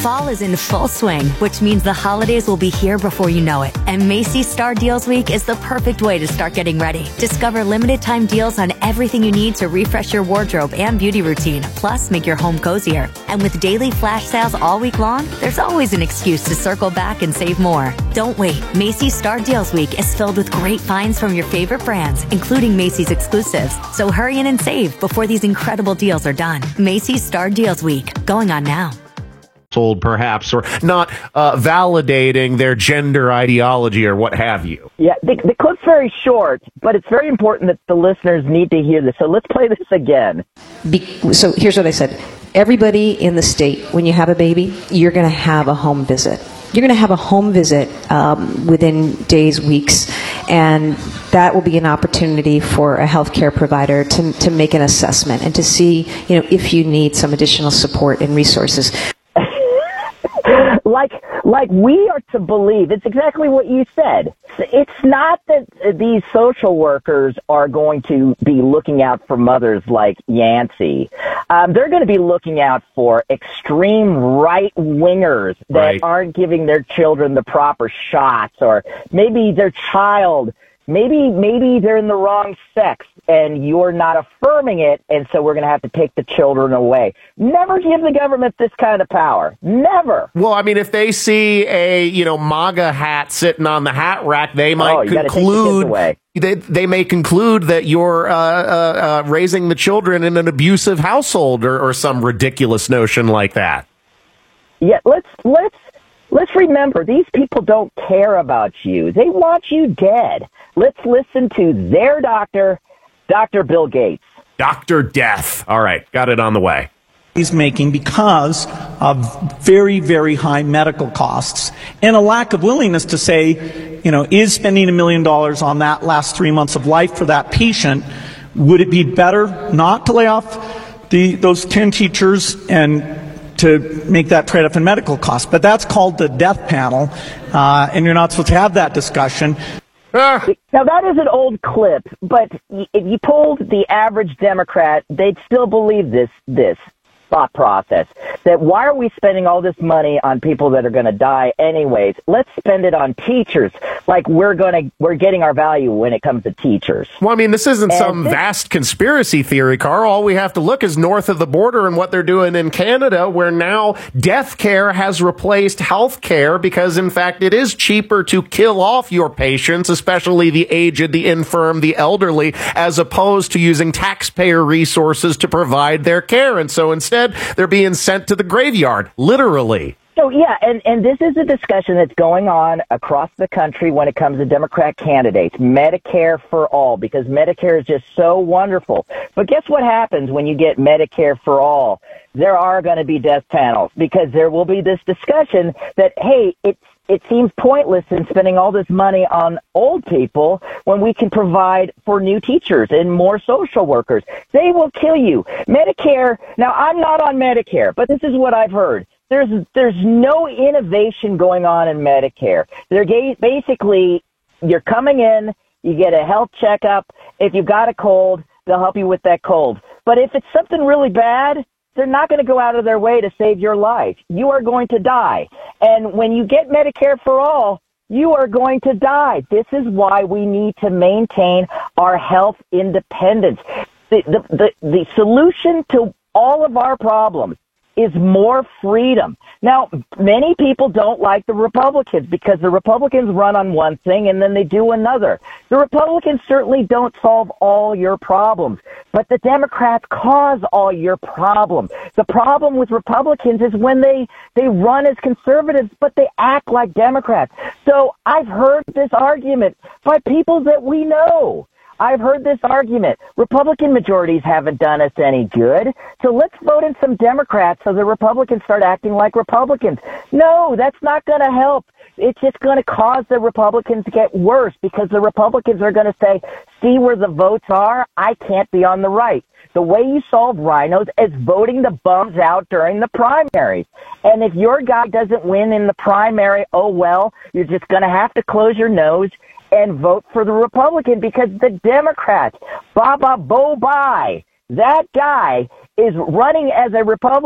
Fall is in full swing, which means the holidays will be here before you know it. And Macy's Star Deals Week is the perfect way to start getting ready. Discover limited time deals on everything you need to refresh your wardrobe and beauty routine, plus make your home cozier. And with daily flash sales all week long, there's always an excuse to circle back and save more. Don't wait. Macy's Star Deals Week is filled with great finds from your favorite brands, including Macy's exclusives. So hurry in and save before these incredible deals are done. Macy's Star Deals Week, going on now. Told perhaps, or not validating their gender ideology or what have you. Yeah, the clip's very short, but it's very important that the listeners need to hear this. So let's play this again. So here's what I said. Everybody in the state, when you have a baby, you're going to have a home visit. You're going to have a home visit within days, weeks, and that will be an opportunity for a healthcare provider to make an assessment and to see, if you need some additional support and resources. Like we are to believe, it's exactly what you said. It's not that these social workers are going to be looking out for mothers like Yancey. They're going to be looking out for extreme right-wingers that aren't giving their children the proper shots, or maybe their child, maybe they're in the wrong sex and you're not affirming it, and so we're going to have to take the children away. Never give the government this kind of power. Never. Well, I mean, if they see a, MAGA hat sitting on the hat rack, they might conclude they may conclude that you're raising the children in an abusive household or some ridiculous notion like that. Yeah, let's remember, these people don't care about you. They want you dead. Let's listen to their doctor, Dr. Bill Gates. Dr. Death. All right, got it on the way. He's making because of very, very high medical costs and a lack of willingness to say, is spending $1 million on that last 3 months of life for that patient, would it be better not to lay off those 10 teachers and to make that trade-off in medical costs? But that's called the death panel, and you're not supposed to have that discussion. Now, that is an old clip, but if you polled the average Democrat, they'd still believe this thought process, that why are we spending all this money on people that are going to die anyways? Let's spend it on teachers, like we're getting our value when it comes to teachers. Well, I mean, this isn't some vast conspiracy theory, Carl. All we have to look is north of the border and what they're doing in Canada, where now death care has replaced health care because, in fact, it is cheaper to kill off your patients, especially the aged, the infirm, the elderly, as opposed to using taxpayer resources to provide their care. And so instead, they're being sent to the graveyard, literally. So, yeah, and this is a discussion that's going on across the country when it comes to Democrat candidates, Medicare for all, because Medicare is just so wonderful. But guess what happens when you get Medicare for all? There are going to be death panels, because there will be this discussion that, hey, it seems pointless in spending all this money on old people when we can provide for new teachers and more social workers. They will kill you. Medicare, now I'm not on Medicare, but this is what I've heard. There's no innovation going on in Medicare. They're basically, you're coming in, you get a health checkup. If you've got a cold, they'll help you with that cold. But if it's something really bad, they're not going to go out of their way to save your life. You are going to die. And when you get Medicare for all, you are going to die. This is why we need to maintain our health independence. The solution to all of our problems is more freedom. Now, many people don't like the Republicans because the Republicans run on one thing and then they do another. The Republicans certainly don't solve all your problems, but the Democrats cause all your problems. The problem with Republicans is when they run as conservatives, but they act like Democrats. So I've heard this argument by people that we know. I've heard this argument. Republican majorities haven't done us any good, so let's vote in some Democrats so the Republicans start acting like Republicans. No, that's not going to help. It's just going to cause the Republicans to get worse because the Republicans are going to say, see where the votes are? I can't be on the right. The way you solve rhinos is voting the bums out during the primaries. And if your guy doesn't win in the primary, oh well, you're just going to have to close your nose and vote for the Republican because the Democrats, Baba Bo Bye, that guy is running as a Republican.